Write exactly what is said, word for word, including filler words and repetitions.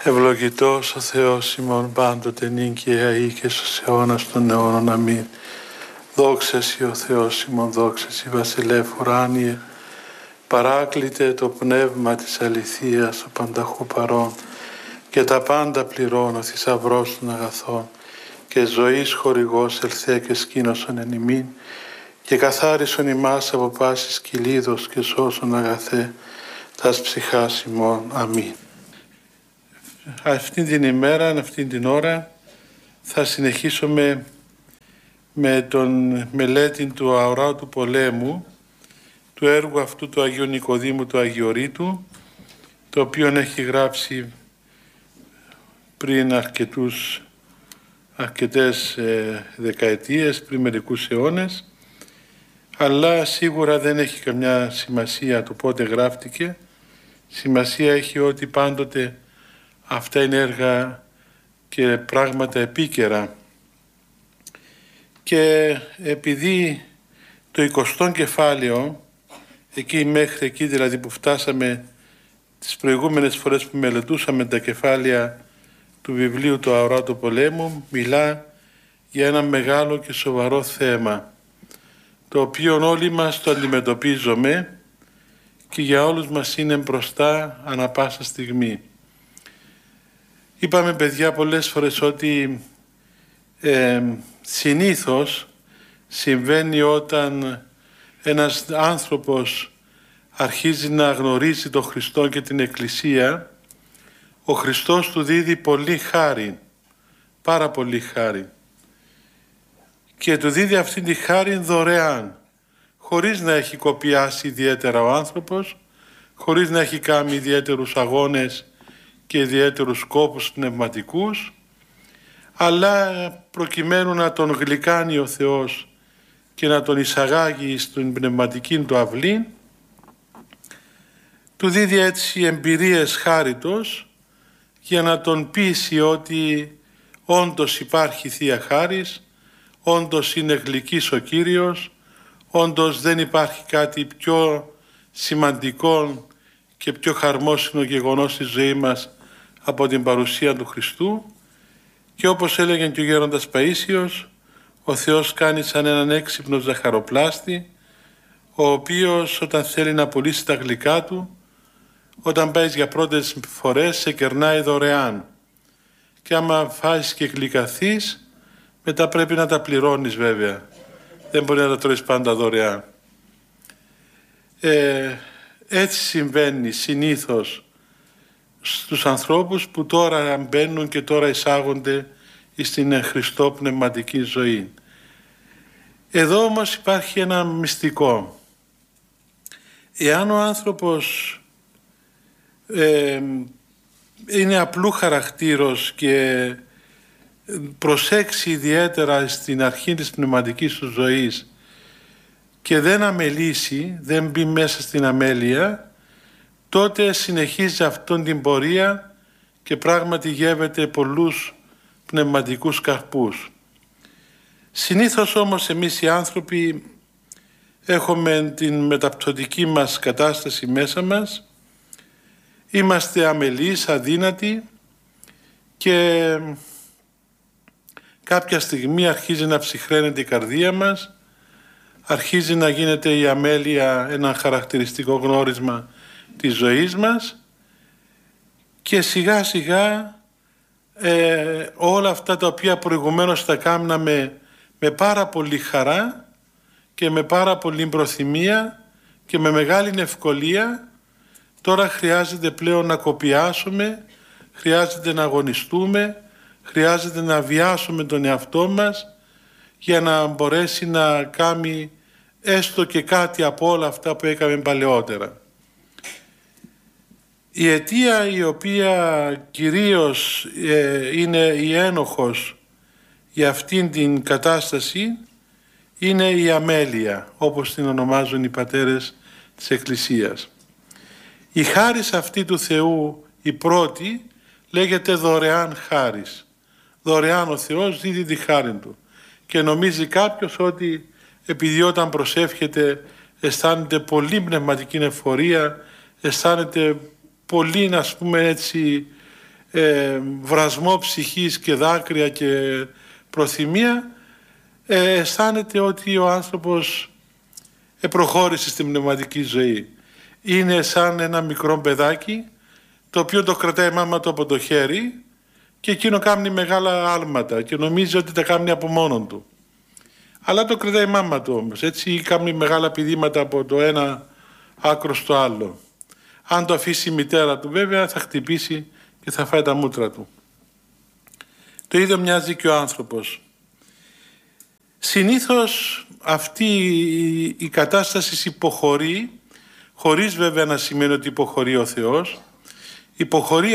Ευλογητός ο Θεός ημών πάντοτε νυν και αεί και στους αιώνας των αιώνων. Αμήν. Δόξα Συ ο Θεός ημών, δόξα Συ βασιλεύ ουράνιε, παράκλητε το πνεύμα της αληθείας, ο πανταχού παρών, και τα πάντα πληρώνω, θησαυρός των αγαθών, και ζωής χορηγός ελθέ και σκήνωσον εν ημίν, και καθάρισον ημάς από πάσης κυλίδος και σώσον αγαθέ τας ψυχάς ημών. Αμήν. Αυτήν την ημέρα, αυτήν την ώρα, θα συνεχίσουμε με τον μελέτη του αορά του πολέμου, του έργου αυτού του Αγίου Νικοδήμου του Αγιορείτου, το οποίο έχει γράψει πριν αρκετούς, αρκετές ε, δεκαετίες, πριν μερικούς αιώνες, αλλά σίγουρα δεν έχει καμιά σημασία το πότε γράφτηκε. Σημασία έχει ότι πάντοτε αυτά είναι έργα και πράγματα επίκαιρα. Και επειδή το εικοστό κεφάλαιο, εκεί μέχρι εκεί δηλαδή που φτάσαμε τις προηγούμενες φορές που μελετούσαμε τα κεφάλαια του βιβλίου του Αορά του Πολέμου, μιλά για ένα μεγάλο και σοβαρό θέμα, το οποίο όλοι μας το αντιμετωπίζουμε και για όλους μας είναι μπροστά ανα πάσα στιγμή. Είπαμε, παιδιά, πολλές φορές ότι ε, συνήθως συμβαίνει όταν ένας άνθρωπος αρχίζει να γνωρίζει τον Χριστό και την Εκκλησία, ο Χριστός του δίδει πολύ χάρη, πάρα πολύ χάρη, και του δίδει αυτή τη χάρη δωρεάν, χωρίς να έχει κοπιάσει ιδιαίτερα ο άνθρωπος, χωρίς να έχει κάνει ιδιαίτερους αγώνες και ιδιαίτερους σκόπους πνευματικούς, αλλά προκειμένου να τον γλυκάνει ο Θεός και να τον εισαγάγει στην πνευματική του αυλή, του δίδει έτσι εμπειρίες χάριτος για να τον πείσει ότι όντως υπάρχει Θεία Χάρις, όντως είναι γλυκής ο Κύριος, όντως δεν υπάρχει κάτι πιο σημαντικό και πιο χαρμόσυνο γεγονός στη ζωή μας από την παρουσία του Χριστού. Και όπως έλεγε και ο γέροντας Παΐσιος, ο Θεός κάνει σαν έναν έξυπνο ζαχαροπλάστη, ο οποίος όταν θέλει να πουλήσει τα γλυκά του, όταν πάει για πρώτες φορές σε κερνάει δωρεάν. Και άμα φάεις και γλυκαθείς, μετά πρέπει να τα πληρώνεις βέβαια. Δεν μπορεί να τα τρώεις πάντα δωρεάν. Ε, έτσι συμβαίνει συνήθως στους ανθρώπους που τώρα μπαίνουν και τώρα εισάγονται στην Χριστό πνευματική ζωή. Εδώ όμως υπάρχει ένα μυστικό. Εάν ο άνθρωπος ε, είναι απλού χαρακτήρος και προσέξει ιδιαίτερα στην αρχή της πνευματικής του ζωής και δεν αμελήσει, δεν μπει μέσα στην αμέλεια, τότε συνεχίζει αυτόν την πορεία και πράγματι γεύεται πολλούς πνευματικούς καρπούς. Συνήθως όμως εμείς οι άνθρωποι έχουμε την μεταπτωτική μας κατάσταση μέσα μας, είμαστε αμελείς, αδύνατοι, και κάποια στιγμή αρχίζει να ψυχραίνεται η καρδία μας, αρχίζει να γίνεται η αμέλεια ένα χαρακτηριστικό γνώρισμα της ζωής μας, και σιγά σιγά ε, όλα αυτά τα οποία προηγουμένως τα κάναμε με πάρα πολύ χαρά και με πάρα πολύ προθυμία και με μεγάλη ευκολία, τώρα χρειάζεται πλέον να κοπιάσουμε, χρειάζεται να αγωνιστούμε, χρειάζεται να βιάσουμε τον εαυτό μας για να μπορέσει να κάνει έστω και κάτι από όλα αυτά που έκαμε παλαιότερα. Η αιτία η οποία κυρίως ε, είναι η ένοχος για αυτήν την κατάσταση είναι η αμέλεια, όπως την ονομάζουν οι πατέρες της Εκκλησίας. Η χάρις αυτή του Θεού, η πρώτη, λέγεται δωρεάν χάρις. Δωρεάν ο Θεός δίδει τη χάρη του. Και νομίζει κάποιος ότι επειδή όταν προσεύχεται αισθάνεται πολύ πνευματική εφορία, αισθάνεται πολύ, ας πούμε έτσι, ε, βρασμό ψυχής και δάκρυα και προθυμία, ε, αισθάνεται ότι ο άνθρωπος ε, προχώρησε στην πνευματική ζωή. Είναι σαν ένα μικρό παιδάκι το οποίο το κρατάει η μάμα του από το χέρι και εκείνο κάνει μεγάλα άλματα και νομίζει ότι τα κάνει από μόνον του. Αλλά το κρατάει η μάμα του όμως, έτσι, κάνει μεγάλα πηδήματα από το ένα άκρο στο άλλο. Αν το αφήσει η μητέρα του βέβαια θα χτυπήσει και θα φάει τα μούτρα του. Το ίδιο μοιάζει και ο άνθρωπος. Συνήθως αυτή η κατάσταση υποχωρεί, χωρίς βέβαια να σημαίνει ότι υποχωρεί ο Θεός, υποχωρεί